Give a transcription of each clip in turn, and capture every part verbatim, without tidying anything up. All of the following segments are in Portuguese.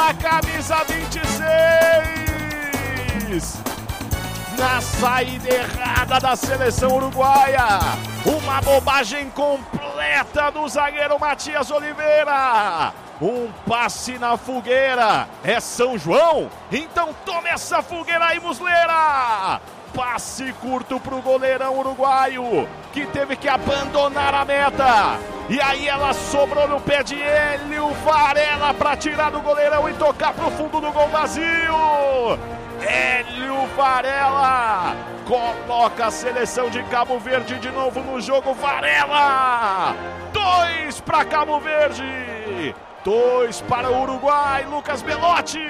a camisa vinte e seis. Na saída errada da seleção uruguaia. Uma bobagem completa do zagueiro Matias Oliveira. Um passe na fogueira. É São João? Então tome essa fogueira aí, Muslera. Passe curto pro goleirão uruguaio, que teve que abandonar a meta. E aí ela sobrou no pé de Hélio Varela para tirar do goleirão e tocar pro fundo do gol vazio. Hélio Varela coloca a seleção de Cabo Verde de novo no jogo. Varela, dois para Cabo Verde, dois para o Uruguai. Lucas Belotti.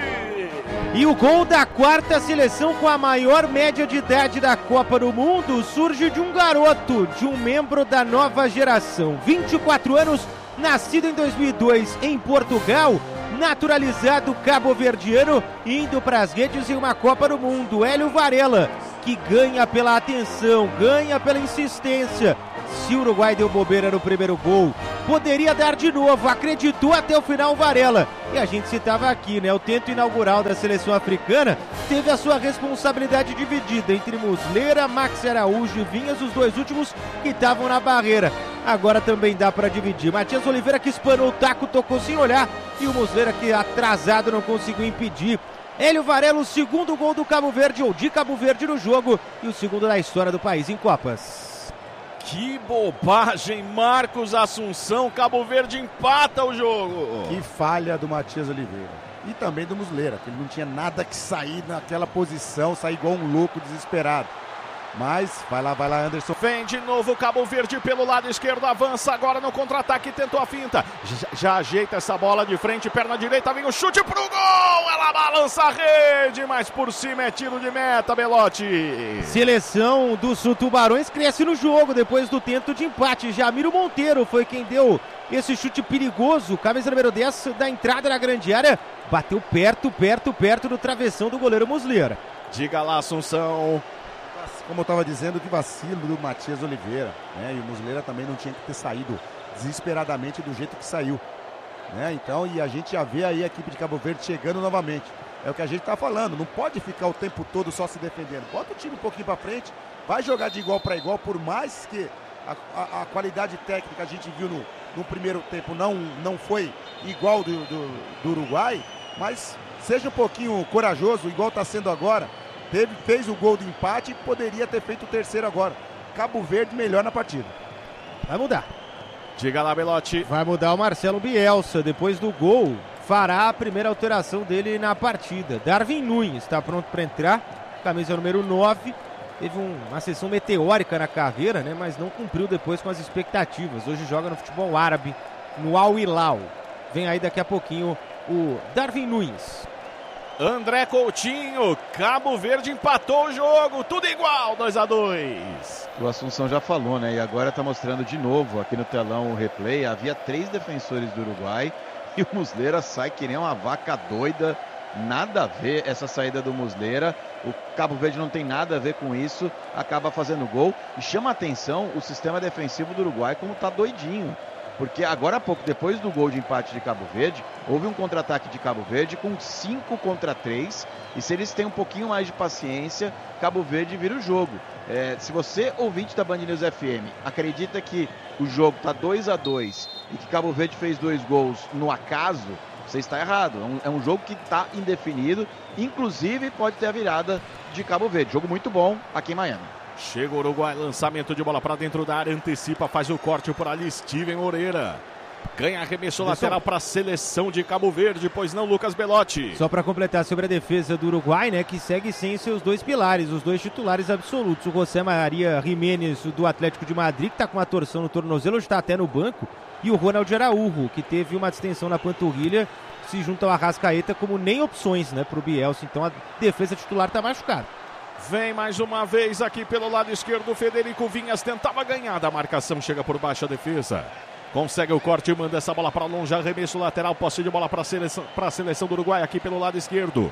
E o gol da quarta seleção com a maior média de idade da Copa do Mundo surge de um garoto, de um membro da nova geração. vinte e quatro anos, nascido em dois mil e dois em Portugal, naturalizado cabo-verdiano, indo para as redes em uma Copa do Mundo. Hélio Varela, que ganha pela atenção, ganha pela insistência. Se o Uruguai deu bobeira no primeiro gol, poderia dar de novo, acreditou até o final Varela. E a gente citava aqui, né? O tento inaugural da seleção africana teve a sua responsabilidade dividida entre Muslera, Max Araújo e Vinhas, os dois últimos que estavam na barreira. Agora também dá para dividir. Matias Oliveira, que espanou o taco, tocou sem olhar, e o Muslera, que atrasado não conseguiu impedir. Hélio Varela, o segundo gol do Cabo Verde, ou de Cabo Verde no jogo, e o segundo da história do país em Copas. Que bobagem, Marcos Assunção. Cabo Verde empata o jogo. Que falha do Matias Oliveira. E também do Muslera, que ele não tinha nada que sair naquela posição, sair igual um louco desesperado. Mas vai lá, vai lá, Anderson. Vem de novo o Cabo Verde pelo lado esquerdo, avança agora no contra-ataque, tentou a finta. Já, já ajeita essa bola de frente, perna direita, vem o chute pro gol. Ela balança a rede, mas por cima é tiro de meta, Belotti. Seleção dos Tubarões cresce no jogo depois do tento de empate. Jamiro Monteiro foi quem deu esse chute perigoso. Camisa número dez da entrada na grande área. Bateu perto, perto, perto do travessão do goleiro Muslera. Diga lá, Assunção. Como eu estava dizendo, que vacilo do Matias Oliveira, né? E o Muslera também não tinha que ter saído desesperadamente do jeito que saiu, né? Então, e a gente já vê aí a equipe de Cabo Verde chegando novamente. É o que a gente está falando, não pode ficar o tempo todo só se defendendo. Bota o time um pouquinho para frente, vai jogar de igual para igual, por mais que a, a, a qualidade técnica a gente viu no, no primeiro tempo não, não foi igual do, do, do Uruguai, mas seja um pouquinho corajoso, igual está sendo agora. Teve, fez o gol de empate e poderia ter feito o terceiro agora. Cabo Verde melhor na partida. Vai mudar. Diga lá, Belotti. Vai mudar o Marcelo Bielsa. Depois do gol, fará a primeira alteração dele na partida. Darwin Nunes está pronto para entrar. Camisa número nove. Teve um, uma sessão meteórica na carreira, né? Mas não cumpriu depois com as expectativas. Hoje joga no futebol árabe, no Al Hilal. Vem aí daqui a pouquinho o Darwin Nunes. André Coutinho, Cabo Verde empatou o jogo, tudo igual, dois a dois. O Assunção já falou, né? E agora está mostrando de novo aqui no telão o replay. Havia três defensores do Uruguai e o Muslera sai que nem uma vaca doida. Nada a ver essa saída do Muslera. O Cabo Verde não tem nada a ver com isso. Acaba fazendo gol. E chama a atenção o sistema defensivo do Uruguai como tá doidinho. Porque agora há pouco, depois do gol de empate de Cabo Verde, houve um contra-ataque de Cabo Verde com cinco contra três. E se eles têm um pouquinho mais de paciência, Cabo Verde vira o jogo. É, se você, ouvinte da Band News F M, acredita que o jogo está dois a dois e que Cabo Verde fez dois gols no acaso, você está errado. É um, é um jogo que está indefinido. Inclusive pode ter a virada de Cabo Verde. Jogo muito bom aqui em Miami. Chega o Uruguai, lançamento de bola para dentro da área, antecipa, faz o corte por ali, Steven Moreira. Ganha arremesso lateral para a seleção de Cabo Verde, pois não, Lucas Belotti. Só para completar sobre a defesa do Uruguai, né, que segue sem seus dois pilares, os dois titulares absolutos. O José Maria Jiménez do Atlético de Madrid, que está com uma torção no tornozelo, está até no banco. E o Ronald Araújo, que teve uma distensão na panturrilha, se junta ao Arrascaeta como nem opções, né, para o Bielsa. Então a defesa titular está machucada. Vem mais uma vez aqui pelo lado esquerdo, Federico Vinhas tentava ganhar da marcação, chega por baixo a defesa. Consegue o corte e manda essa bola para longe, arremesso lateral, posse de bola para a seleção, para a seleção do Uruguai aqui pelo lado esquerdo.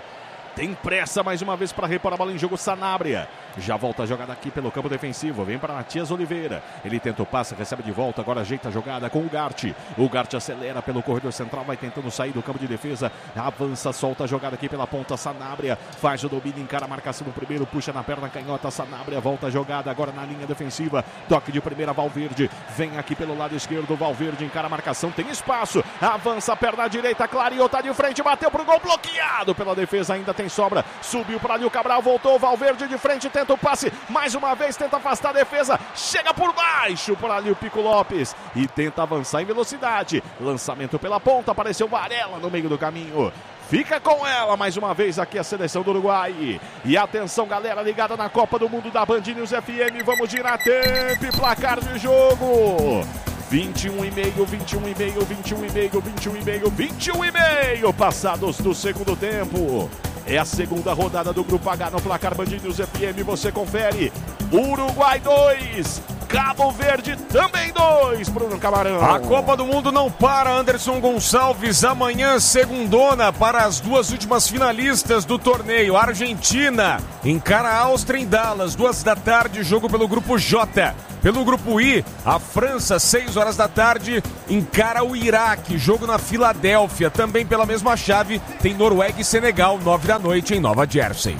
Tem pressa mais uma vez para repor a bola em jogo. Sanabria já volta a jogada aqui pelo campo defensivo. Vem para Matias Oliveira. Ele tenta o passe, recebe de volta. Agora ajeita a jogada com o Gart. O Gart acelera pelo corredor central. Vai tentando sair do campo de defesa. Avança, solta a jogada aqui pela ponta. Sanabria faz o domínio, encara a marcação do primeiro. Puxa na perna canhota. Sanabria volta a jogada agora na linha defensiva. Toque de primeira, Valverde. Vem aqui pelo lado esquerdo. Valverde encara a marcação. Tem espaço. Avança, perna direita. Clareou, tá de frente. Bateu pro gol, bloqueado pela defesa. Ainda tem sobra, subiu para ali o Cabral, voltou, Valverde de frente, tenta o passe, mais uma vez tenta afastar a defesa, chega por baixo para ali o Pico Lopes e tenta avançar em velocidade, lançamento pela ponta, apareceu Varela no meio do caminho. Fica com ela mais uma vez aqui a seleção do Uruguai. E atenção, galera ligada na Copa do Mundo da Band News F M, vamos girar tempo e placar de jogo. vinte e um e meio, vinte e um e meio, vinte e um e meio, vinte e um e meio, vinte e um e meio passados do segundo tempo. É a segunda rodada do Grupo H no placar Band News F M, você confere. Uruguai dois, Cabo Verde também dois, Bruno Camarão. A Copa do Mundo não para, Anderson Gonçalves. Amanhã, segundona para as duas últimas finalistas do torneio. A Argentina encara a Áustria em Dallas, duas da tarde, jogo pelo Grupo J. Pelo Grupo I, a França, seis horas da tarde, encara o Iraque, jogo na Filadélfia. Também pela mesma chave, tem Noruega e Senegal, nove da noite em Nova Jersey.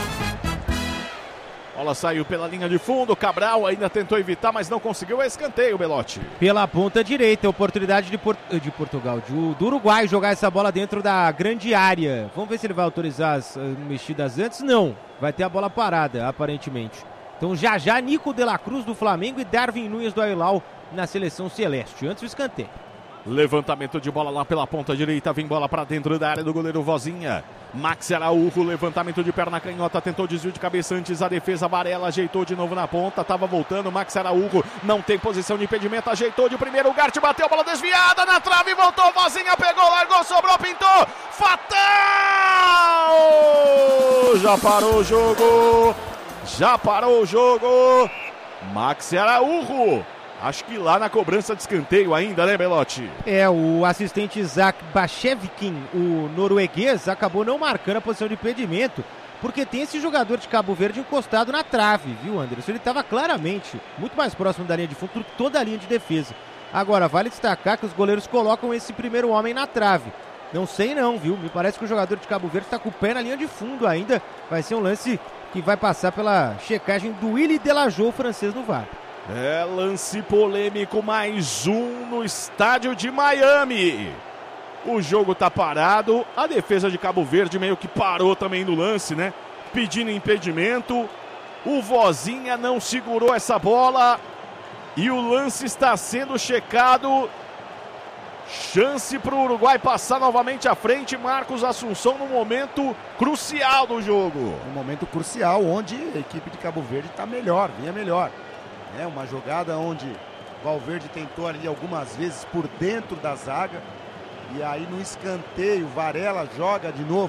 Bola saiu pela linha de fundo, Cabral ainda tentou evitar, mas não conseguiu. É escanteio, Belotti. Pela ponta direita, oportunidade de, Port... de Portugal, de... do Uruguai jogar essa bola dentro da grande área. Vamos ver se ele vai autorizar as uh, mexidas antes. Não, vai ter a bola parada, aparentemente. Então já já Nico de la Cruz do Flamengo e Darwin Nunes do Al-Hilal na seleção celeste. Antes o escanteio. Levantamento de bola lá pela ponta direita, vem bola para dentro da área do goleiro Vozinha. Max Araújo, levantamento de perna canhota, tentou desvio de cabeça antes, a defesa Varela ajeitou de novo na ponta, tava voltando, Max Araújo não tem posição de impedimento, ajeitou de primeiro, o Gart bateu, bola desviada na trave, voltou, Vozinha pegou, largou, sobrou, pintou, fatal! Já parou o jogo, já parou o jogo, Max Araújo. Acho que lá na cobrança de escanteio ainda, né, Belotti? É, o assistente Zach Bachevkin, o norueguês, acabou não marcando a posição de impedimento, porque tem esse jogador de Cabo Verde encostado na trave, viu, Anderson? Ele estava claramente muito mais próximo da linha de fundo do que toda a linha de defesa. Agora, vale destacar que os goleiros colocam esse primeiro homem na trave. Não sei não, viu? Me parece que o jogador de Cabo Verde está com o pé na linha de fundo ainda. Vai ser um lance que vai passar pela checagem do Willy Delajou, francês no V A R. É lance polêmico, mais um no estádio de Miami. O jogo tá parado, a defesa de Cabo Verde meio que parou também no lance, né? Pedindo impedimento. O Vozinha não segurou essa bola e o lance está sendo checado. Chance para o Uruguai passar novamente à frente. Marcos Assunção no momento crucial do jogo. Um momento crucial onde a equipe de Cabo Verde está melhor, vinha melhor. É uma jogada onde Valverde tentou ali algumas vezes por dentro da zaga. E aí no escanteio, Varela joga de novo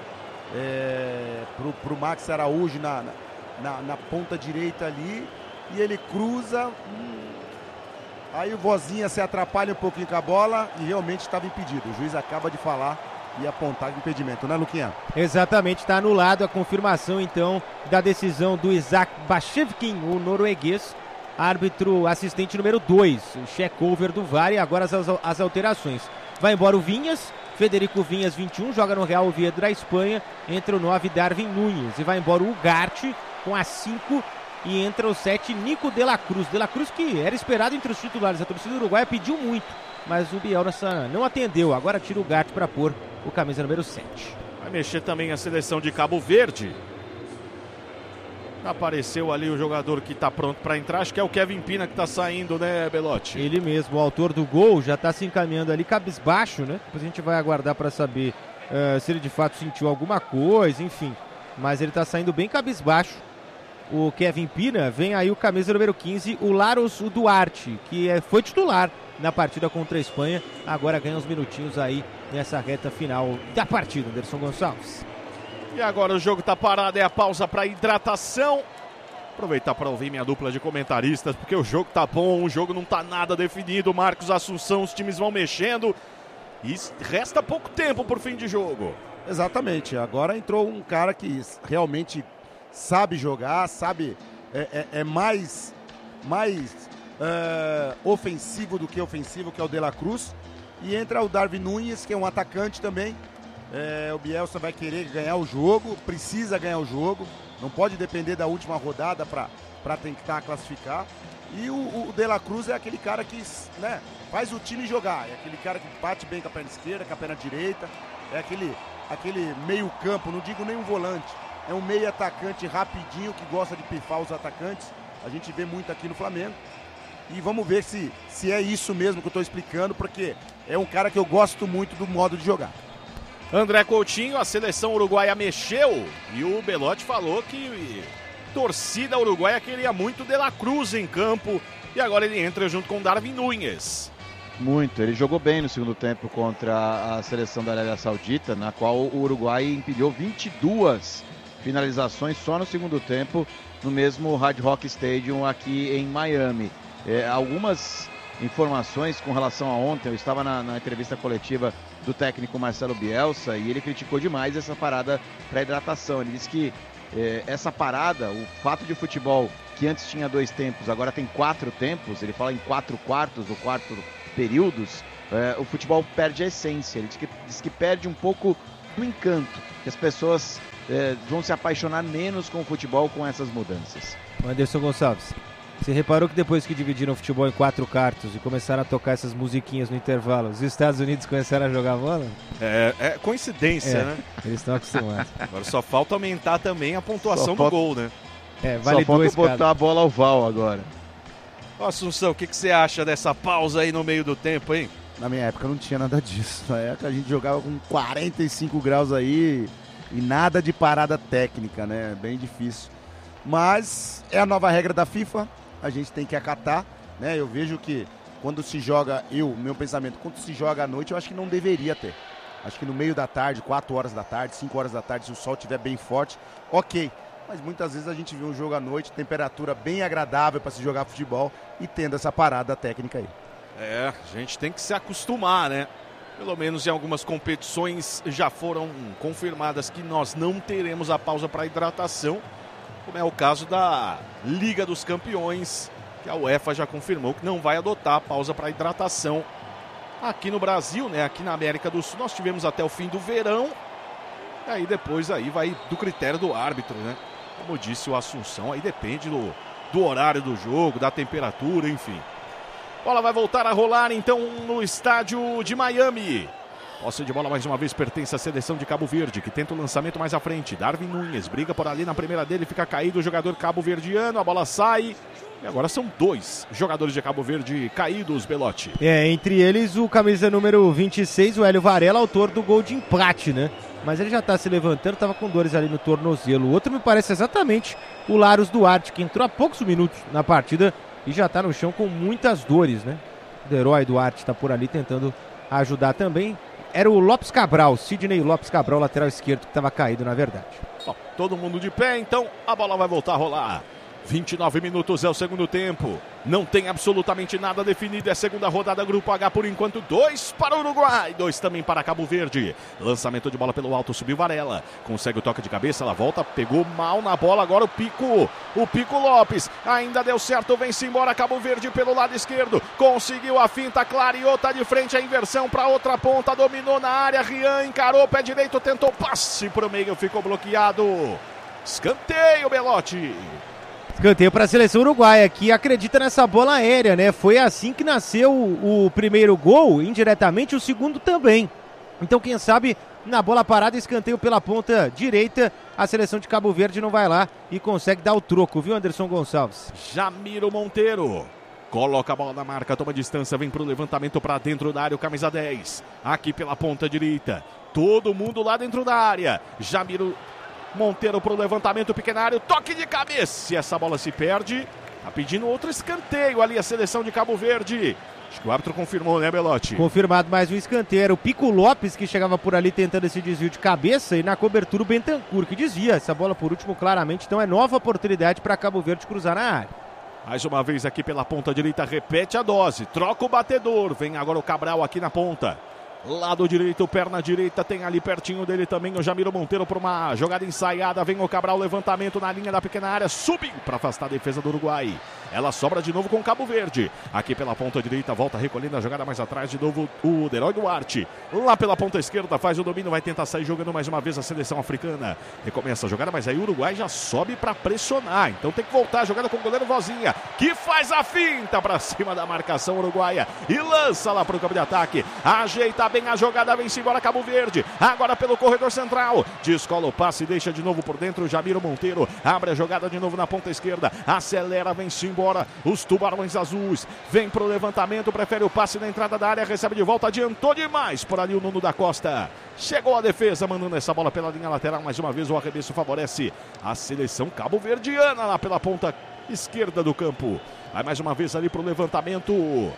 é, pro, pro Max Araújo na, na, na ponta direita ali. E ele cruza. Hum, aí o Vozinha se atrapalha um pouquinho com a bola e realmente estava impedido. O juiz acaba de falar e apontar o impedimento, né, Luquinha? Exatamente, está anulado a confirmação então da decisão do Isaac Bachevkin, o norueguês. Árbitro assistente número dois, check-over do V A R e agora as, as alterações. Vai embora o Vinhas, Federico Vinhas, vinte e um, joga no Real Oviedo da Espanha, entra o nove, Darwin Nunes. E vai embora o Gart com a cinco e entra o sete, Nico de la Cruz. De la Cruz que era esperado entre os titulares, a torcida uruguaia pediu muito, mas o Biel nessa não atendeu. Agora tira o Gart para pôr o camisa número sete. Vai mexer também a seleção de Cabo Verde. Apareceu ali o jogador que está pronto para entrar, acho que é o Kevin Pina que está saindo, né, Belotti? Ele mesmo, o autor do gol, já está se encaminhando ali cabisbaixo, né? Depois a gente vai aguardar para saber uh, se ele de fato sentiu alguma coisa, enfim. Mas ele está saindo bem cabisbaixo. O Kevin Pina, vem aí o camisa número quinze, o Laros Duarte, que é, foi titular na partida contra a Espanha. Agora ganha uns minutinhos aí nessa reta final da partida, Anderson Gonçalves. E agora o jogo está parado, é a pausa para hidratação. Aproveitar para ouvir minha dupla de comentaristas, porque o jogo tá bom, o jogo não tá nada definido. Marcos Assunção, os times vão mexendo e resta pouco tempo por fim de jogo. Exatamente, agora entrou um cara que realmente sabe jogar, sabe, é, é, é mais, mais é, ofensivo do que ofensivo, que é o De La Cruz, e entra o Darwin Núñez, que é um atacante também. É, o Bielsa vai querer ganhar o jogo, precisa ganhar o jogo, não pode depender da última rodada para tentar classificar. E o, o De La Cruz é aquele cara que, né, faz o time jogar, é aquele cara que bate bem com a perna esquerda, com a perna direita, é aquele, aquele meio campo, não digo nem um volante, é um meio atacante rapidinho que gosta de pifar os atacantes, a gente vê muito aqui no Flamengo. E vamos ver se, se é isso mesmo que eu estou explicando, porque é um cara que eu gosto muito do modo de jogar. André Coutinho, a seleção uruguaia mexeu e o Belotti falou que torcida uruguaia queria muito De La Cruz em campo e agora ele entra junto com Darwin Núñez. Muito, ele jogou bem no segundo tempo contra a seleção da Arábia Saudita, na qual o Uruguai empilhou vinte e duas finalizações só no segundo tempo, no mesmo Hard Rock Stadium aqui em Miami. É, algumas informações com relação a ontem, eu estava na, na entrevista coletiva do técnico Marcelo Bielsa e ele criticou demais essa parada para hidratação. Ele disse que é, essa parada, o fato de futebol que antes tinha dois tempos, agora tem quatro tempos, ele fala em quatro quartos ou quatro períodos, é, o futebol perde a essência. Ele diz que, diz que perde um pouco do encanto, que as pessoas é, vão se apaixonar menos com o futebol com essas mudanças. Anderson Gonçalves, você reparou que depois que dividiram o futebol em quatro quartos e começaram a tocar essas musiquinhas no intervalo, os Estados Unidos começaram a jogar bola? É, é coincidência, é, né? Eles estão acostumados. Agora só falta aumentar também a pontuação Só do falta... gol, né? É, vale Só falta dois botar cada. a bola ao Val agora. Ô, Assunção, o que, que você acha dessa pausa aí no meio do tempo, hein? Na minha época não tinha nada disso. Na época a gente jogava com quarenta e cinco graus aí e nada de parada técnica, né? Bem difícil. Mas é a nova regra da FIFA, a gente tem que acatar, né? Eu vejo que quando se joga, eu, meu pensamento, quando se joga à noite, eu acho que não deveria ter. Acho que no meio da tarde, quatro horas da tarde, cinco horas da tarde, se o sol estiver bem forte, ok. Mas muitas vezes a gente vê um jogo à noite, temperatura bem agradável para se jogar futebol e tendo essa parada técnica aí. É, a gente tem que se acostumar, né? Pelo menos em algumas competições já foram confirmadas que nós não teremos a pausa para hidratação, como é o caso da Liga dos Campeões, que a UEFA já confirmou que não vai adotar a pausa para hidratação. Aqui no Brasil, né, aqui na América do Sul, nós tivemos até o fim do verão, e aí depois aí vai do critério do árbitro, né? Como disse o Assunção, aí depende do, do horário do jogo, da temperatura, enfim. Bola vai voltar a rolar então no estádio de Miami. Posse de bola mais uma vez pertence à seleção de Cabo Verde, que tenta o lançamento mais à frente. Darwin Núñez briga por ali na primeira dele, fica caído o jogador cabo-verdiano, a bola sai. E agora são dois jogadores de Cabo Verde caídos, Belotti. É, entre eles o camisa número vinte e seis, o Hélio Varela, autor do gol de empate, né? Mas ele já tá se levantando, tava com dores ali no tornozelo. O outro me parece exatamente o Larus Duarte, que entrou há poucos minutos na partida e já tá no chão com muitas dores, né? O herói Duarte tá por ali tentando ajudar também. Era o Lopes Cabral, Sidney Lopes Cabral, lateral esquerdo, que estava caído na verdade. Bom, todo mundo de pé, então a bola vai voltar a rolar. vinte e nove minutos é o segundo tempo. Não tem absolutamente nada definido. É a segunda rodada, Grupo H por enquanto. Dois para o Uruguai, dois também para Cabo Verde. Lançamento de bola pelo alto, subiu Varela. Consegue o toque de cabeça, ela volta, pegou mal na bola. Agora o Pico, o Pico Lopes. Ainda deu certo, vem-se embora Cabo Verde pelo lado esquerdo. Conseguiu a finta, clareou, tá de frente a inversão para outra ponta. Dominou na área, Rian encarou, pé direito, tentou passe para o meio, ficou bloqueado. Escanteio, Belotti. Escanteio para a seleção uruguaia, que acredita nessa bola aérea, né? Foi assim que nasceu o, o primeiro gol, indiretamente o segundo também. Então, quem sabe, na bola parada, escanteio pela ponta direita, a seleção de Cabo Verde não vai lá e consegue dar o troco, viu, Anderson Gonçalves? Jamiro Monteiro coloca a bola na marca, toma distância, vem pro levantamento para dentro da área, o camisa dez, aqui pela ponta direita. Todo mundo lá dentro da área. Jamiro Monteiro para o levantamento pequenário, toque de cabeça, e essa bola se perde. Tá pedindo outro escanteio ali a seleção de Cabo Verde. Acho que o árbitro confirmou, né, Belotti? Confirmado mais um escanteio. Era o Pico Lopes que chegava por ali tentando esse desvio de cabeça, e na cobertura o Bentancur que desvia essa bola por último claramente. Então é nova oportunidade para Cabo Verde cruzar na área. Mais uma vez aqui pela ponta direita, repete a dose, troca o batedor. Vem agora o Cabral aqui na ponta. Lado direito, perna direita, tem ali pertinho dele também o Jamiro Monteiro por uma jogada ensaiada. Vem o Cabral, levantamento na linha da pequena área, subiu para afastar a defesa do Uruguai. Ela sobra de novo com o Cabo Verde. Aqui pela ponta direita, volta recolhendo a jogada mais atrás. De novo o Derói Duarte. Lá pela ponta esquerda, faz o domínio, vai tentar sair jogando mais uma vez a seleção africana. Recomeça a jogada, mas aí o Uruguai já sobe para pressionar. Então tem que voltar a jogada com o goleiro Vozinha, que faz a finta para cima da marcação uruguaia e lança lá para o campo de ataque. Ajeita bem a jogada, vem-se embora Cabo Verde. Agora pelo corredor central. Descola o passe, deixa de novo por dentro o Jamiro Monteiro. Abre a jogada de novo na ponta esquerda. Acelera, vem-se embora os Tubarões Azuis. Vem pro levantamento, prefere o passe na entrada da área, recebe de volta, adiantou demais por ali o Nuno da Costa. Chegou a defesa, mandando essa bola pela linha lateral. Mais uma vez o arremesso favorece a seleção cabo-verdiana lá pela ponta esquerda do campo. Vai mais uma vez ali pro levantamento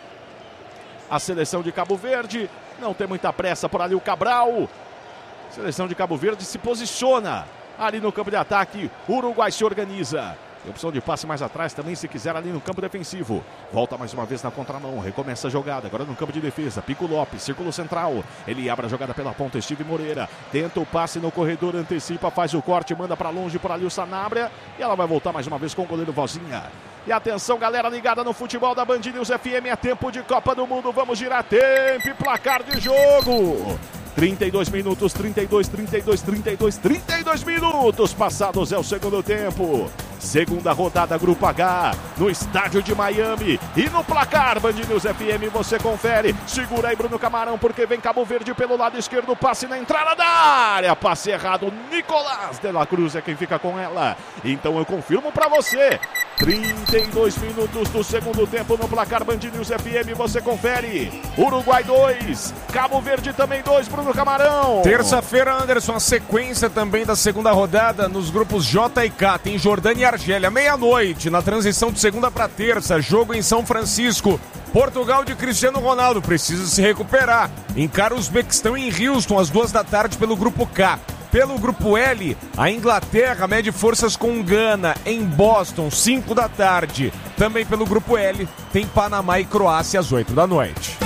a seleção de Cabo Verde. Não tem muita pressa por ali o Cabral. Seleção de Cabo Verde se posiciona ali no campo de ataque. O Uruguai se organiza. Tem opção de passe mais atrás também, se quiser, ali no campo defensivo. Volta mais uma vez na contramão, recomeça a jogada, agora no campo de defesa. Pico Lopes, círculo central. Ele abre a jogada pela ponta, Steve Moreira. Tenta o passe no corredor, antecipa, faz o corte, manda para longe por ali o Sanabria. E ela vai voltar mais uma vez com o goleiro Vozinha. E atenção, galera ligada no futebol da Band News F M, é tempo de Copa do Mundo. Vamos girar tempo e placar de jogo. trinta e dois minutos, trinta e dois, trinta e dois, trinta e dois, trinta e dois minutos passados é o segundo tempo. Segunda rodada, Grupo H, no estádio de Miami. E no placar, Band News F M, você confere. Segura aí, Bruno Camarão, porque vem Cabo Verde pelo lado esquerdo. Passe na entrada da área. Passe errado. Nicolás de la Cruz é quem fica com ela. Então eu confirmo pra você. trinta e dois minutos do segundo tempo no placar Band News F M, você confere. Uruguai dois, Cabo Verde também dois, Bruno Camarão. Terça-feira, Anderson, a sequência também da segunda rodada nos grupos J e K. Tem Jordânia e Argélia, meia-noite, na transição de segunda para terça, jogo em São Francisco. Portugal de Cristiano Ronaldo precisa se recuperar. Encara o Uzbequistão em Houston, às duas da tarde, pelo grupo K. Pelo grupo L, a Inglaterra mede forças com Gana em Boston, cinco da tarde. Também pelo grupo L, tem Panamá e Croácia às oito da noite.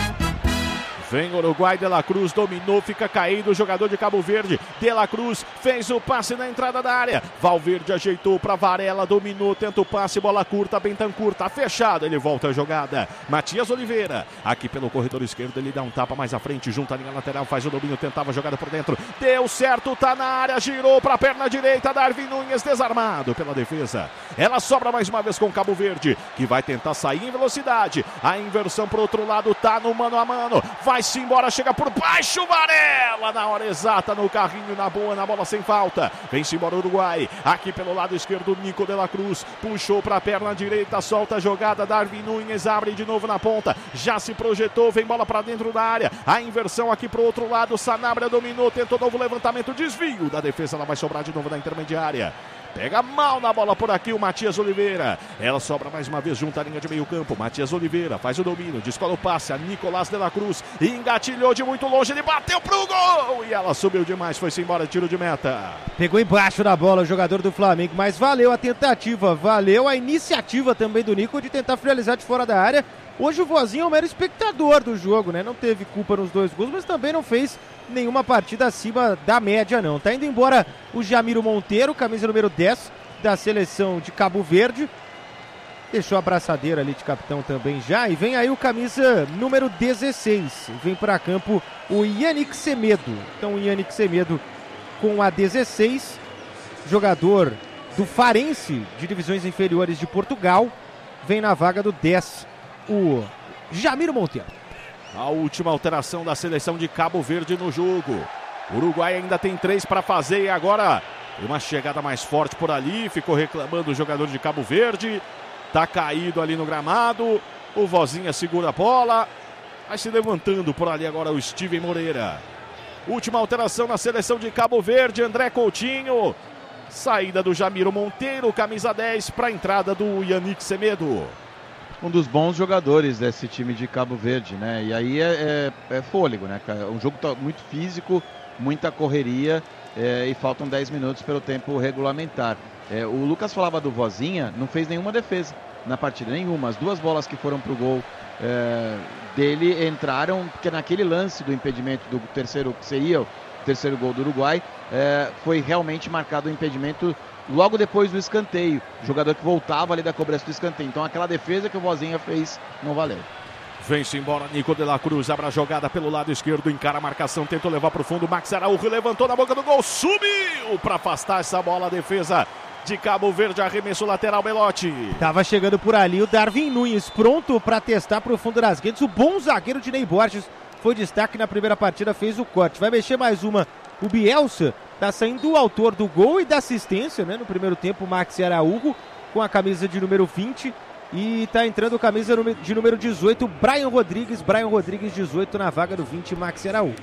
Vem Uruguai, De La Cruz dominou, fica caído o jogador de Cabo Verde. De La Cruz fez o passe na entrada da área. Valverde ajeitou para Varela, dominou, tenta o passe, bola curta, Bentancur, tá fechado, ele volta a jogada. Matias Oliveira, aqui pelo corredor esquerdo, ele dá um tapa mais à frente, junta a linha lateral, faz o domínio, tentava a jogada por dentro. Deu certo, tá na área, girou para a perna direita, Darwin Nunes desarmado pela defesa. Ela sobra mais uma vez com Cabo Verde, que vai tentar sair em velocidade. A inversão pro outro lado, tá no mano a mano, vai se embora, chega por baixo, Varela na hora exata, no carrinho, na boa, na bola sem falta. Vem-se embora o Uruguai, aqui pelo lado esquerdo, Nico de la Cruz, puxou para a perna direita, solta a jogada, Darwin Nunes abre de novo na ponta, já se projetou, vem bola para dentro da área, a inversão aqui pro outro lado, Sanabria dominou, tentou novo levantamento, desvio da defesa, ela vai sobrar de novo na intermediária. Pega mal na bola por aqui o Matias Oliveira. Ela sobra mais uma vez junto à linha de meio campo. Matias Oliveira faz o domínio, descola o passe a Nicolás de la Cruz. Engatilhou de muito longe, ele bateu pro gol. E ela subiu demais, foi-se embora, tiro de meta. Pegou embaixo da bola o jogador do Flamengo, mas valeu a tentativa, valeu a iniciativa também do Nico de tentar finalizar de fora da área. Hoje o Vozinho é o mero espectador do jogo, né? Não teve culpa nos dois gols, mas também não fez nenhuma partida acima da média, não. Tá indo embora o Jamiro Monteiro, camisa número dez da seleção de Cabo Verde. Deixou a braçadeira ali de capitão também já. E vem aí o camisa número dezesseis. Vem para campo o Yannick Semedo. Então o Yannick Semedo com a dezesseis, jogador do Farense de divisões inferiores de Portugal. Vem na vaga do dez, o Jamiro Monteiro. A última alteração da seleção de Cabo Verde no jogo. O Uruguai ainda tem três para fazer e agora uma chegada mais forte por ali. Ficou reclamando o jogador de Cabo Verde. Tá caído ali no gramado. O Vozinha segura a bola. Vai se levantando por ali agora o Steven Moreira. Última alteração na seleção de Cabo Verde. André Coutinho. Saída do Jamiro Monteiro, camisa dez, para a entrada do Yannick Semedo. Um dos bons jogadores desse time de Cabo Verde, né? E aí é, é, é fôlego, né? Um jogo tá muito físico, muita correria é, e faltam dez minutos pelo tempo regulamentar. É, o Lucas falava do Vozinha, não fez nenhuma defesa. na partida, nenhuma. As duas bolas que foram pro gol é, dele entraram, porque naquele lance do impedimento do terceiro, que seria o terceiro gol do Uruguai, é, foi realmente marcado o impedimento logo depois do escanteio. O jogador que voltava ali da cobrança do escanteio. Então aquela defesa que o Vozinha fez não valeu. Vem-se embora Nico de la Cruz, abre a jogada pelo lado esquerdo, encara a marcação, tentou levar para o fundo, Max Araújo levantou na boca do gol, subiu para afastar essa bola, a defesa de Cabo Verde, arremesso lateral, Belotti. Tava chegando por ali o Darwin Nunes, pronto para testar para o fundo das redes, o bom zagueiro de Ney Borges, foi destaque na primeira partida, fez o corte, vai mexer mais uma, o Bielsa, tá saindo o autor do gol e da assistência, né, no primeiro tempo, Max Araújo, com a camisa de número vinte, e tá entrando camisa de número dezoito, Brian Rodrigues, Brian Rodrigues dezoito na vaga do vinte, Max Araújo.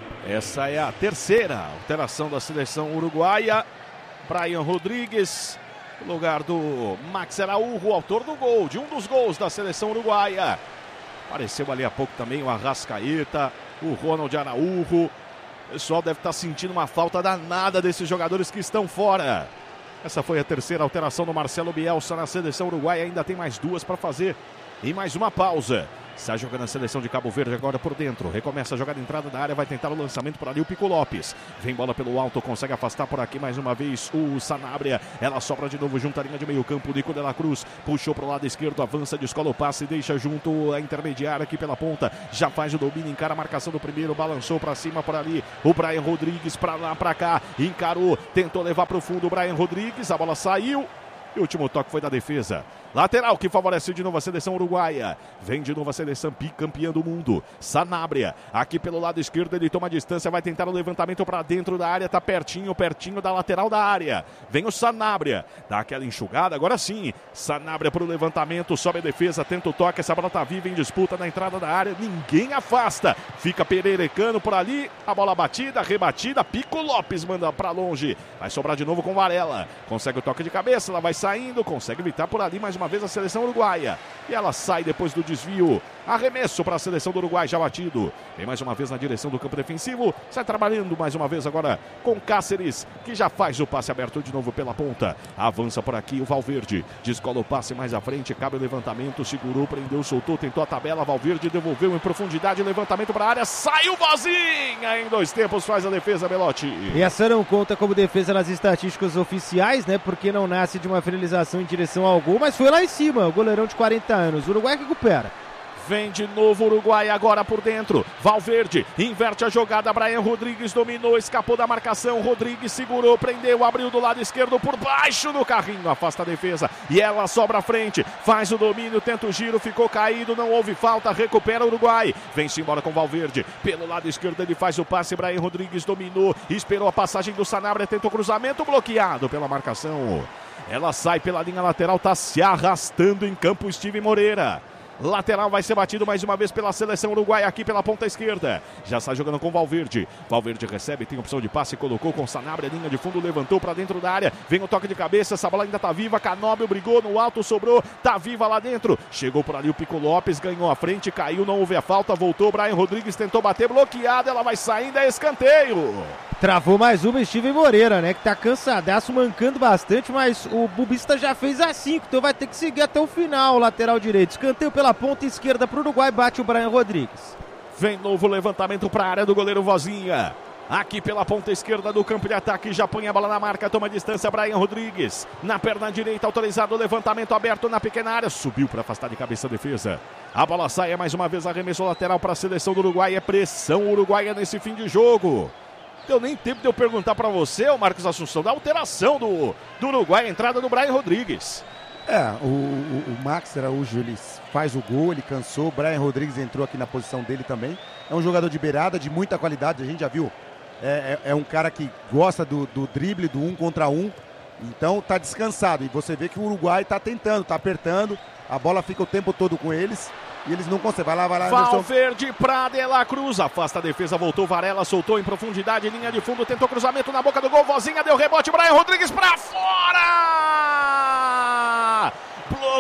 Essa é a terceira alteração da seleção uruguaia. Brian Rodrigues, no lugar do Max Araújo, autor do gol, de um dos gols da seleção uruguaia. Apareceu ali há pouco também o Arrascaeta, o Ronald Araújo. O pessoal deve estar sentindo uma falta danada desses jogadores que estão fora. Essa foi a terceira alteração do Marcelo Bielsa na seleção uruguaia. Ainda tem mais duas para fazer. E mais uma pausa. Está jogando a seleção de Cabo Verde agora por dentro. Recomeça a jogada entrada da área. Vai tentar o lançamento por ali o Pico Lopes. Vem bola pelo alto. Consegue afastar por aqui mais uma vez o Sanabria. Ela sobra de novo junto à linha de meio campo. Nico de la Cruz puxou para o lado esquerdo. Avança, descola o passe. Deixa junto a intermediária aqui pela ponta. Já faz o domínio. Encara a marcação do primeiro. Balançou para cima por ali. O Brian Rodrigues para lá, para cá. Encarou. Tentou levar para o fundo o Brian Rodrigues. A bola saiu. E o último toque foi da defesa. Lateral que favorece de novo a seleção uruguaia. Vem de novo a seleção bicampeã do mundo. Sanabria, aqui pelo lado esquerdo, ele toma a distância, vai tentar o levantamento para dentro da área, tá pertinho, pertinho da lateral da área. Vem o Sanabria, dá aquela enxugada, agora sim. Sanabria para o levantamento, sobe a defesa, tenta o toque, essa bola tá viva em disputa na entrada da área, ninguém afasta. Fica pererecando por ali, a bola batida, rebatida, Pico Lopes manda para longe. Vai sobrar de novo com Varela. Consegue o toque de cabeça, ela vai saindo, consegue evitar por ali mais uma vez a seleção uruguaia. E ela sai depois do desvio. Arremesso para a seleção do Uruguai já batido. Vem mais uma vez na direção do campo defensivo. Sai trabalhando mais uma vez agora com Cáceres, que já faz o passe aberto de novo pela ponta. Avança por aqui o Valverde. Descola o passe mais à frente. Cabe o levantamento. Segurou, prendeu, soltou. Tentou a tabela. Valverde devolveu em profundidade. Levantamento para a área. Saiu Vozinha. Em dois tempos faz a defesa, Belotti. E essa não conta como defesa nas estatísticas oficiais, né? Porque não nasce de uma finalização em direção ao gol. Mas foi lá em cima. O goleirão de quarenta anos. O Uruguai recupera. Vem de novo o Uruguai agora por dentro. Valverde inverte a jogada. Brian Rodrigues dominou, escapou da marcação. Rodrigues segurou, prendeu, abriu do lado esquerdo por baixo do carrinho. Afasta a defesa e ela sobra à frente. Faz o domínio, tenta o giro, ficou caído, não houve falta. Recupera o Uruguai. Vem-se embora com Valverde. Pelo lado esquerdo ele faz o passe. Brian Rodrigues dominou, esperou a passagem do Sanabria, tentou o cruzamento, bloqueado pela marcação. Ela sai pela linha lateral, tá se arrastando em campo Steven Moreira. Lateral vai ser batido mais uma vez pela seleção uruguaia aqui pela ponta esquerda. Já está jogando com Valverde. Valverde recebe, tem opção de passe, colocou com Sanabria, linha de fundo, levantou para dentro da área. Vem o toque de cabeça, essa bola ainda tá viva. Canóbio brigou no alto, sobrou, tá viva lá dentro. Chegou por ali o Pico Lopes, ganhou a frente, caiu, não houve a falta, voltou. Brian Rodrigues tentou bater, bloqueado, ela vai saindo, é escanteio. Travou mais uma Steven Moreira, né? Que tá cansadaço, mancando bastante, mas o Bubista já fez a cinco, então vai ter que seguir até o final, o lateral direito. Escanteio pela ponta esquerda pro Uruguai, bate o Brian Rodrigues. Vem novo levantamento pra área do goleiro Vozinha. Aqui pela ponta esquerda do campo de ataque, já põe a bola na marca, toma distância, Brian Rodrigues. Na perna direita, autorizado o levantamento aberto na pequena área, subiu para afastar de cabeça a defesa. A bola sai, é mais uma vez arremesso lateral para a seleção do Uruguai, é pressão uruguaia nesse fim de jogo. Deu nem tempo de eu perguntar para você, o Marcos Assunção, da alteração do, do Uruguai, a entrada do Brian Rodrigues. É, o, o, o Max Araújo, ele faz o gol, ele cansou, o Brian Rodrigues entrou aqui na posição dele também. É um jogador de beirada, de muita qualidade, a gente já viu. É, é, é um cara que gosta do, do drible, do um contra um, então tá descansado. E você vê que o Uruguai tá tentando, tá apertando, a bola fica o tempo todo com eles. E eles não conseguem. Vai lá, vai lá. Valverde para De la Cruz. Afasta a defesa, voltou Varela, soltou em profundidade, linha de fundo, tentou cruzamento na boca do gol. Vozinha deu rebote, Brian Rodrigues para fora!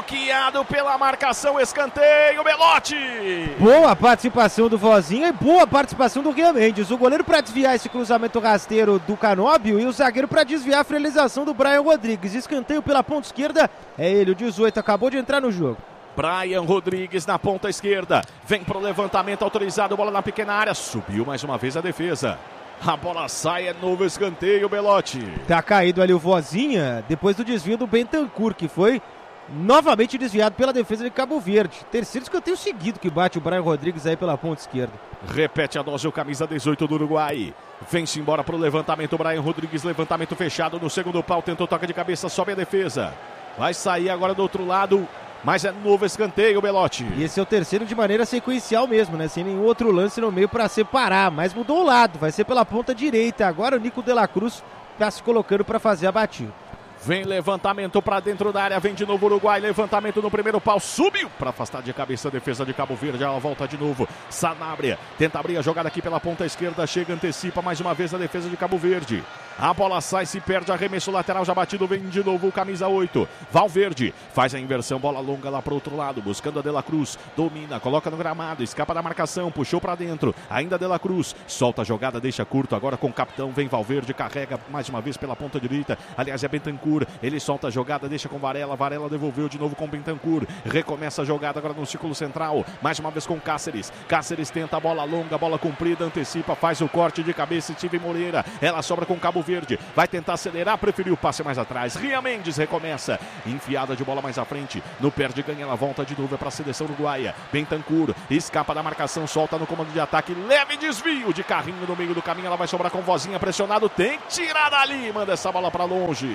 bloqueado pela marcação, escanteio, Belotti. Boa participação do Vozinha e boa participação do Rian Mendes. O goleiro para desviar esse cruzamento rasteiro do Canóbio e o zagueiro para desviar a finalização do Brian Rodrigues. Escanteio pela ponta esquerda, é ele, o dezoito, acabou de entrar no jogo. Brian Rodrigues na ponta esquerda, vem pro levantamento autorizado, bola na pequena área, subiu mais uma vez a defesa. A bola sai, é novo escanteio, Belotti. Tá caído ali o Vozinha, depois do desvio do Bentancur, que foi novamente desviado pela defesa de Cabo Verde. Terceiro escanteio seguido que bate o Brian Rodrigues aí pela ponta esquerda. Repete a dose o camisa dezoito do Uruguai. Vem-se embora pro levantamento, Brian Rodrigues, levantamento fechado no segundo pau, tentou toca de cabeça, sobe a defesa. Vai sair agora do outro lado, mas é novo escanteio, Belotti. E esse é o terceiro de maneira sequencial mesmo, né? Sem nenhum outro lance no meio para separar, mas mudou o lado, vai ser pela ponta direita. Agora o Nico de la Cruz está se colocando para fazer a batida. Vem levantamento para dentro da área, vem de novo o Uruguai, levantamento no primeiro pau, subiu para afastar de cabeça a defesa de Cabo Verde, ela volta de novo, Sanabria tenta abrir a jogada aqui pela ponta esquerda, chega, antecipa mais uma vez a defesa de Cabo Verde. A bola sai, se perde, arremesso lateral já batido, vem de novo o camisa oito. Valverde faz a inversão, bola longa lá pro outro lado, buscando a De La Cruz. Domina, coloca no gramado, escapa da marcação, puxou para dentro. Ainda De La Cruz, solta a jogada, deixa curto, agora com o capitão, vem Valverde, carrega mais uma vez pela ponta direita. Aliás, é Bentancur, ele solta a jogada, deixa com Varela. Varela devolveu de novo com Bentancur. Recomeça a jogada agora no círculo central, mais uma vez com Cáceres. Cáceres tenta a bola longa, bola comprida, antecipa, faz o corte de cabeça, Steven Moreira. Ela sobra com Cabo Verde, vai tentar acelerar, preferiu o passe mais atrás. Rian Mendes recomeça, enfiada de bola mais à frente, no perde ganha, ela volta de novo para a seleção uruguaia. Bentancur escapa da marcação, solta no comando de ataque, leve desvio de carrinho no meio do caminho, ela vai sobrar com Vozinha pressionado, tem que tirar dali, manda essa bola para longe.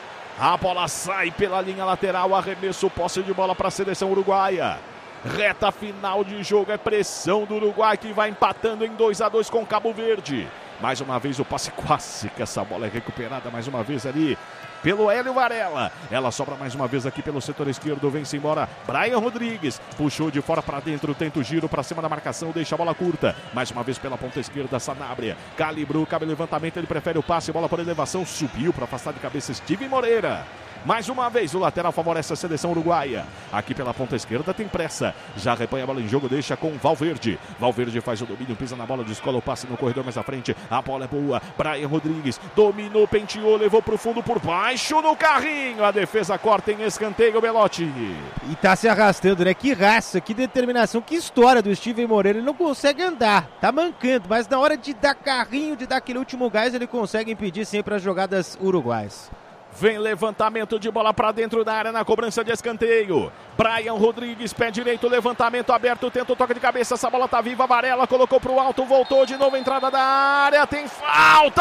A bola sai pela linha lateral, arremesso, posse de bola para a seleção uruguaia. Reta final de jogo, é pressão do Uruguai que vai empatando em dois a dois com Cabo Verde. Mais uma vez o passe quase que essa bola é recuperada mais uma vez ali pelo Hélio Varela. Ela sobra mais uma vez aqui pelo setor esquerdo, vem-se embora Brian Rodrigues, puxou de fora para dentro, tenta o giro para cima da marcação, deixa a bola curta, mais uma vez pela ponta esquerda, Sanabria, calibrou, cabe levantamento, ele prefere o passe, bola por elevação, subiu para afastar de cabeça Steven Moreira. Mais uma vez o lateral favorece a seleção uruguaia. Aqui pela ponta esquerda tem pressa. Já repõe a bola em jogo, deixa com Valverde. Valverde faz o domínio, pisa na bola, descola o passe no corredor mais à frente. A bola é boa. Brian Rodrigues dominou, penteou, levou pro fundo por baixo no carrinho. A defesa corta em escanteio, Belotti. E tá se arrastando, né? Que raça, que determinação, que história do Steven Moreira. Ele não consegue andar, tá mancando, mas na hora de dar carrinho, de dar aquele último gás, ele consegue impedir sempre as jogadas uruguaias. Vem levantamento de bola para dentro da área na cobrança de escanteio. Brian Rodrigues, pé direito, levantamento aberto, tenta o toque de cabeça, essa bola tá viva, Varela colocou pro alto, voltou de novo, entrada da área, tem falta!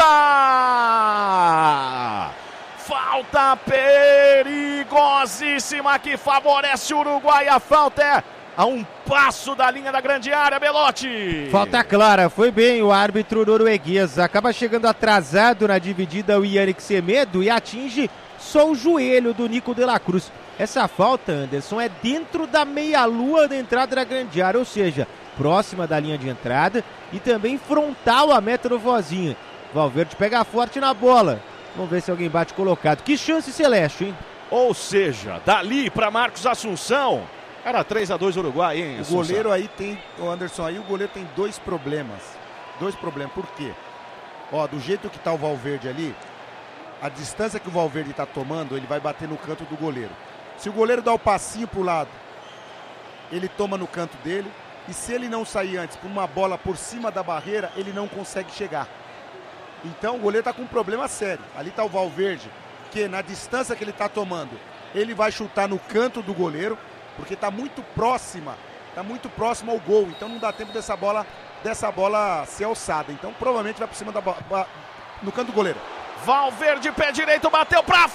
Falta perigosíssima que favorece o Uruguai, a falta é a um passo da linha da grande área, Belotti. Falta clara, foi bem o árbitro norueguês, acaba chegando atrasado na dividida o Yannick Semedo e atinge só o joelho do Nico de la Cruz. Essa falta, Anderson, é dentro da meia-lua da entrada da grande área, ou seja, próxima da linha de entrada e também frontal à meta do Vozinha. Valverde pega forte na bola, vamos ver se alguém bate colocado. Que chance celeste, hein? Ou seja, dali para Marcos Assunção, era três a dois Uruguai, hein? O goleiro aí tem, o Anderson, aí o goleiro tem dois problemas. Dois problemas, por quê? Ó, do jeito que tá o Valverde ali, a distância que o Valverde tá tomando, ele vai bater no canto do goleiro. Se o goleiro dá o passinho pro lado, ele toma no canto dele, e se ele não sair antes por uma bola por cima da barreira, ele não consegue chegar. Então o goleiro tá com um problema sério. Ali tá o Valverde, que na distância que ele tá tomando, ele vai chutar no canto do goleiro, porque está muito próxima, está muito próximo ao gol, então não dá tempo dessa bola, dessa bola ser alçada. Então provavelmente vai por cima da bola, no canto do goleiro. Valverde, pé direito, bateu para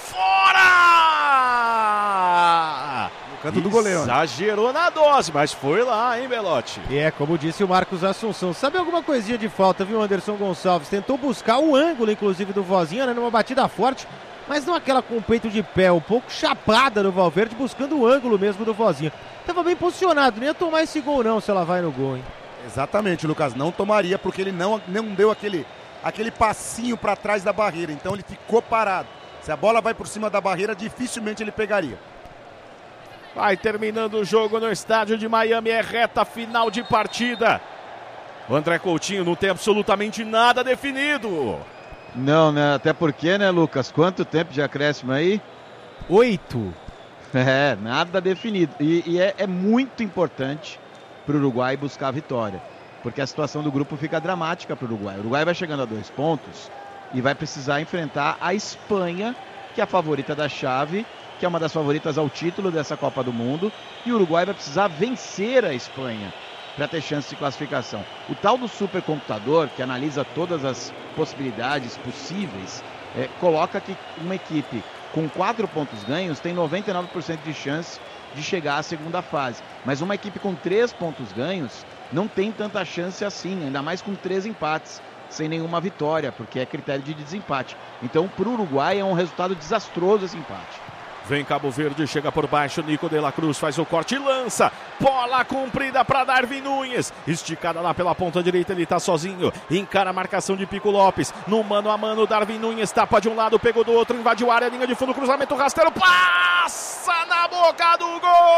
fora! No canto do goleiro. Exagerou na dose, mas foi lá, hein, Belotti? E é, como disse o Marcos Assunção, sabe alguma coisinha de falta, viu, Anderson Gonçalves? Tentou buscar o ângulo, inclusive, do Vozinha, né, numa batida forte, mas não aquela com o peito de pé, um pouco chapada no Valverde, buscando o ângulo mesmo do Vozinha. Tava bem posicionado, nem ia tomar esse gol não, se ela vai no gol, hein? Exatamente, Lucas, não tomaria, porque ele não, não deu aquele, aquele passinho para trás da barreira, então ele ficou parado. Se a bola vai por cima da barreira, dificilmente ele pegaria. Vai terminando o jogo no estádio de Miami, é reta final de partida. O André Coutinho não tem absolutamente nada definido. Não, né? Até porque, né, Lucas? Quanto tempo de acréscimo aí? Oito. É, nada definido. E, e é, é muito importante para o Uruguai buscar a vitória, porque a situação do grupo fica dramática para o Uruguai. O Uruguai vai chegando a dois pontos e vai precisar enfrentar a Espanha, que é a favorita da chave, que é uma das favoritas ao título dessa Copa do Mundo, e o Uruguai vai precisar vencer a Espanha para ter chance de classificação. O tal do supercomputador, que analisa todas as possibilidades possíveis, é, coloca que uma equipe com quatro pontos ganhos tem noventa e nove por cento de chance de chegar à segunda fase. Mas uma equipe com três pontos ganhos não tem tanta chance assim, ainda mais com três empates, sem nenhuma vitória, porque é critério de desempate. Então, para o Uruguai é um resultado desastroso esse empate. Vem Cabo Verde, chega por baixo, Nico de la Cruz faz o corte e lança. Bola comprida para Darwin Núñez. Esticada lá pela ponta direita, ele tá sozinho. Encara a marcação de Pico Lopes. No mano a mano, Darwin Núñez tapa de um lado, pegou do outro, invadiu a área, linha de fundo, cruzamento rasteiro. Passa na boca do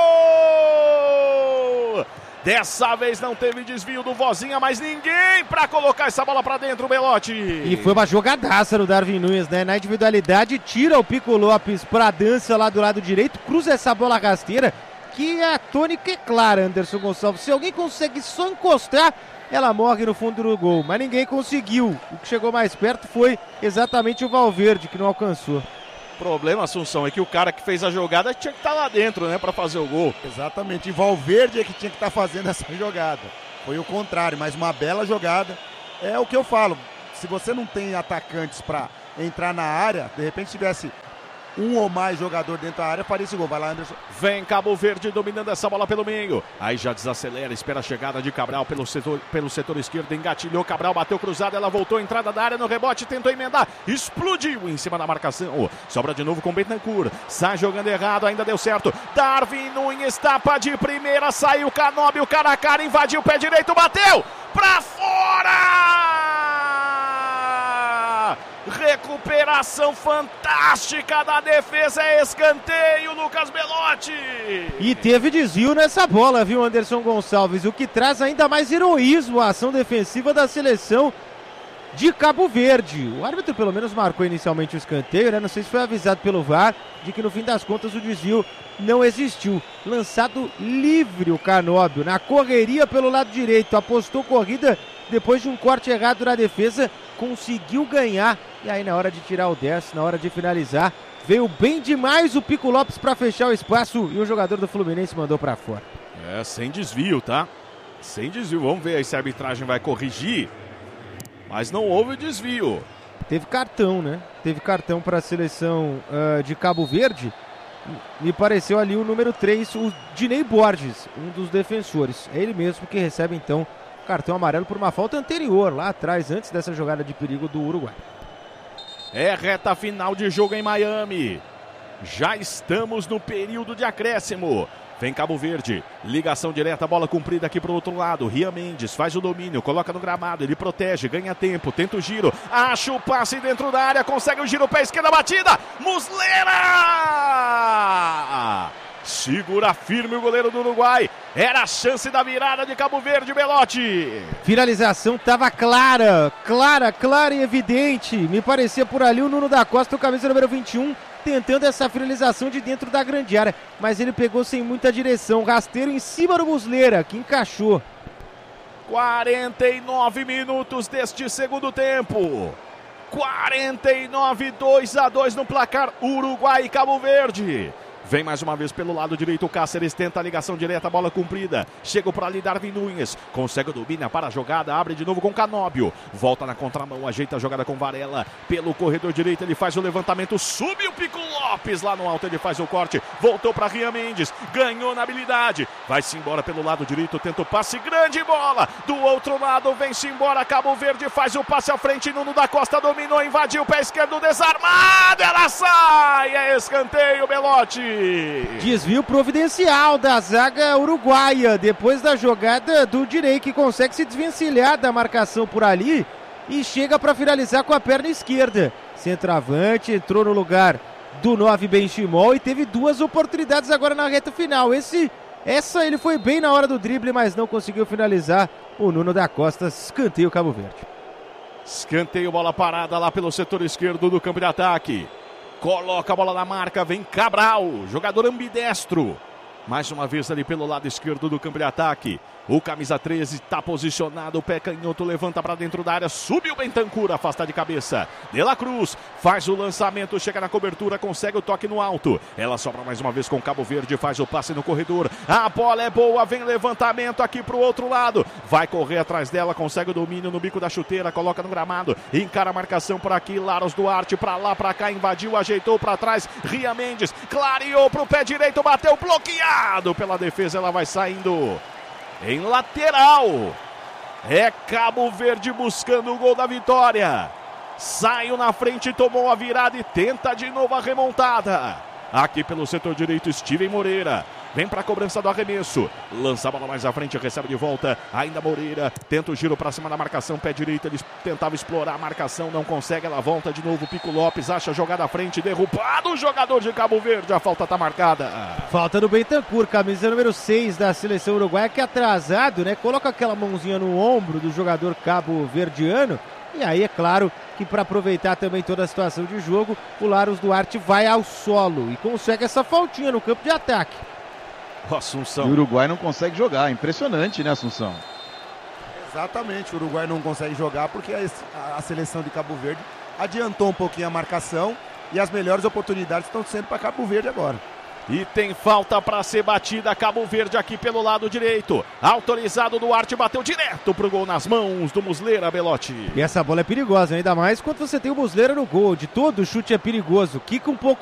gol! Dessa vez não teve desvio do Vozinha, mas ninguém para colocar essa bola para dentro, Belotti. E foi uma jogadaça no Darwin Núñez, né? Na individualidade, tira o Pico Lopes para a dança lá do lado direito, cruza essa bola rasteira, que a tônica é clara, Anderson Gonçalves. Se alguém consegue só encostar, ela morre no fundo do gol, mas ninguém conseguiu. O que chegou mais perto foi exatamente o Valverde, que não alcançou. O problema, Assunção, é que o cara que fez a jogada tinha que estar lá dentro, né, para fazer o gol. Exatamente, e Valverde é que tinha que estar fazendo essa jogada. Foi o contrário, mas uma bela jogada. É o que eu falo, se você não tem atacantes para entrar na área, de repente tivesse um ou mais jogador dentro da área, faria esse gol. Vai lá, Anderson. Vem Cabo Verde dominando essa bola pelo meio. Aí já desacelera, espera a chegada de Cabral pelo setor, pelo setor esquerdo. Engatilhou, Cabral bateu cruzado, ela voltou, entrada da área no rebote, tentou emendar, explodiu em cima da marcação. Sobra de novo com Bentancur. Sai jogando errado, ainda deu certo. Darwin Núñez tapa de primeira, saiu Canóbio, o cara a cara, invadiu o pé direito, bateu pra fora! Recuperação fantástica da defesa, é escanteio, Lucas Belotti. E teve desvio nessa bola, viu, Anderson Gonçalves, o que traz ainda mais heroísmo à ação defensiva da seleção de Cabo Verde. O árbitro pelo menos marcou inicialmente o escanteio, né? Não sei se foi avisado pelo V A R de que no fim das contas o desvio não existiu. Lançado livre o Canóbio, na correria pelo lado direito, apostou corrida depois de um corte errado na defesa, conseguiu ganhar, e aí na hora de tirar o dez, na hora de finalizar, veio bem demais o Pico Lopes para fechar o espaço e o jogador do Fluminense mandou para fora. É, sem desvio, tá? Sem desvio, vamos ver aí se a arbitragem vai corrigir, mas não houve desvio. Teve cartão, né? Teve cartão para a seleção uh, de Cabo Verde. Me pareceu ali o número três, o Dinei Borges, um dos defensores. É ele mesmo que recebe então cartão amarelo por uma falta anterior, lá atrás, antes dessa jogada de perigo do Uruguai. É reta final de jogo em Miami. Já estamos no período de acréscimo. Vem Cabo Verde, ligação direta, bola comprida aqui para o outro lado. Rian Mendes faz o domínio, coloca no gramado, ele protege, ganha tempo, tenta o giro, acha o passe dentro da área, consegue o giro, pé esquerda, batida, Muslera! Segura firme o goleiro do Uruguai. Era a chance da virada de Cabo Verde, Belotti. Finalização estava clara, clara, clara e evidente. Me parecia por ali o Nuno da Costa, o camisa número vinte e um, tentando essa finalização de dentro da grande área. Mas ele pegou sem muita direção. Rasteiro em cima do Muslera, que encaixou. quarenta e nove minutos deste segundo tempo. quarenta e nove, dois a dois no placar. Uruguai e Cabo Verde. Vem mais uma vez pelo lado direito o Cáceres, tenta a ligação direta, bola cumprida. Chega por ali Darwin Núñez, consegue o domínio para a jogada, abre de novo com Canóbio. Volta na contramão, ajeita a jogada com Varela. Pelo corredor direito ele faz o levantamento, subiu o Pico Lopes lá no alto, ele faz o corte. Voltou para Rian Mendes, ganhou na habilidade. Vai-se embora pelo lado direito, tenta o passe, grande bola. Do outro lado vem-se embora, Cabo Verde faz o passe à frente, Nuno da Costa dominou, invadiu o pé esquerdo, desarmado, ela sai, é escanteio, Belotti. Desvio providencial da zaga uruguaia, depois da jogada do Dinei, que consegue se desvencilhar da marcação por ali e chega para finalizar com a perna esquerda. Centroavante, entrou no lugar do nove Benchimol e teve duas oportunidades agora na reta final. Esse, essa ele foi bem na hora do drible, mas não conseguiu finalizar. O Nuno da Costa, escanteio Cabo Verde. Escanteio, bola parada lá pelo setor esquerdo do campo de ataque. Coloca a bola na marca, vem Cabral, jogador ambidestro. Mais uma vez ali pelo lado esquerdo do campo de ataque. O camisa treze está posicionado, o pé canhoto levanta para dentro da área, subiu Bentancur, afasta de cabeça. De La Cruz faz o lançamento, chega na cobertura, consegue o toque no alto. Ela sobra mais uma vez com Cabo Verde, faz o passe no corredor. A bola é boa, vem levantamento aqui para o outro lado. Vai correr atrás dela, consegue o domínio no bico da chuteira, coloca no gramado. Encara a marcação por aqui, Laros Duarte para lá, para cá, invadiu, ajeitou para trás. Ria Mendes, clareou para o pé direito, bateu bloqueado pela defesa, ela vai saindo em lateral. É Cabo Verde buscando o gol da vitória. Saiu na frente, tomou a virada e tenta de novo a remontada. Aqui pelo setor direito, Steven Moreira. Vem para a cobrança do arremesso. Lança a bola mais à frente, recebe de volta. Ainda Moreira. Tenta o giro para cima da marcação. Pé direito, ele tentava explorar a marcação. Não consegue, ela volta de novo. Pico Lopes acha a jogada à frente. Derrubado o jogador de Cabo Verde. A falta está marcada. Falta do Bentancur, camisa número seis da seleção uruguaia, que é atrasado, né? Coloca aquela mãozinha no ombro do jogador cabo-verdiano. E aí, é claro, que para aproveitar também toda a situação de jogo, o Laros Duarte vai ao solo e consegue essa faltinha no campo de ataque. O Assunção. E o Uruguai não consegue jogar, impressionante, né, Assunção? Exatamente, o Uruguai não consegue jogar porque a, a seleção de Cabo Verde adiantou um pouquinho a marcação e as melhores oportunidades estão sendo para Cabo Verde agora. E tem falta para ser batida, Cabo Verde aqui pelo lado direito. Autorizado, Duarte bateu direto pro gol nas mãos do Muslera, Belotti. E essa bola é perigosa, ainda mais quando você tem o Muslera no gol. De todo chute é perigoso. Quica um pouco